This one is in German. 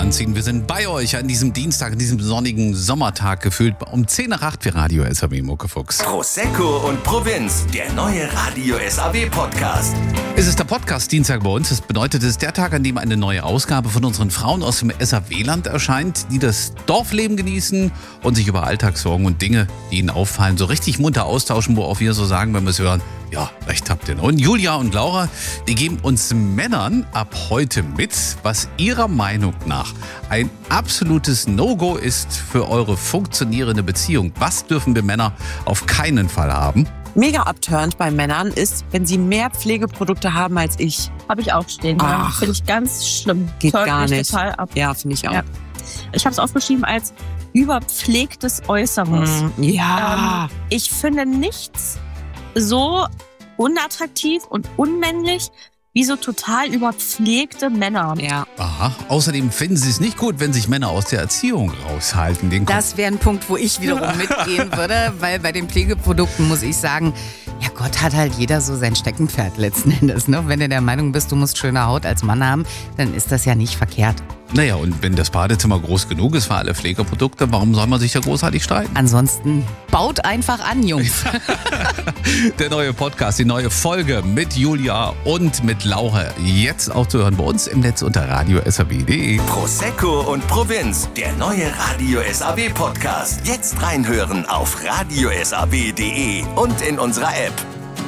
anziehen. Wir sind bei euch an diesem Dienstag, an diesem sonnigen Sommertag, gefühlt um 10 nach 8 für Radio SAW Muckefuchs. Prosecco und Provinz, der neue Radio SAW Podcast. Es ist der Podcast-Dienstag bei uns. Das bedeutet, es ist der Tag, an dem eine neue Ausgabe von unseren Frauen aus dem SAW-Land erscheint, die das Dorfleben genießen und sich über Alltagssorgen und Dinge, die ihnen auffallen, so richtig munter austauschen, wo auch wir so sagen, wenn wir es hören, ja, recht habt ihr. Und Julia und Laura, die geben uns Männern ab heute mit, was ihrer Meinung nach ein absolutes No-Go ist für eure funktionierende Beziehung. Was dürfen wir Männer auf keinen Fall haben? Mega abturnt bei Männern ist, wenn sie mehr Pflegeprodukte haben als ich. Habe ich auch stehen. Ja. Finde ich ganz schlimm. Geht Turnt gar mich nicht. Total ab. Ja, finde ich auch. Ja. Ich habe es aufgeschrieben als überpflegtes Äußeres. Ja. Ich finde nichts so unattraktiv und unmännlich wie so total überpflegte Männer. Ja. Aha. Außerdem finden sie es nicht gut, wenn sich Männer aus der Erziehung raushalten. Das wäre ein Punkt, wo ich wiederum mitgehen würde, weil bei den Pflegeprodukten muss ich sagen, ja Gott, hat halt jeder so sein Steckenpferd letzten Endes. Ne? Wenn du der Meinung bist, du musst schöne Haut als Mann haben, dann ist das ja nicht verkehrt. Naja, und wenn das Badezimmer groß genug ist für alle Pflegeprodukte, warum soll man sich da großartig streiten? Ansonsten baut einfach an, Jungs. Der neue Podcast, die neue Folge mit Julia und mit Laura. Jetzt auch zu hören bei uns im Netz unter radiosab.de. Prosecco und Provinz, der neue Radio SAW Podcast. Jetzt reinhören auf radiosab.de und in unserer App.